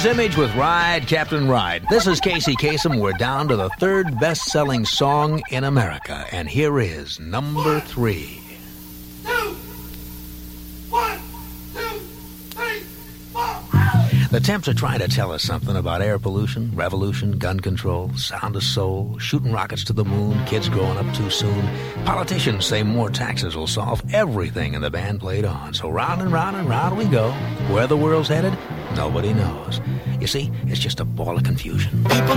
Here's Image with Ride, Captain Ride. This is Casey Kasem. We're down to the third best-selling song in America. And here is number 3. The Temps are trying to tell us something about air pollution, revolution, gun control, sound of soul, shooting rockets to the moon, kids growing up too soon. Politicians say more taxes will solve everything, and the band played on. So round and round and round we go. Where the world's headed, nobody knows. You see, it's just a ball of confusion.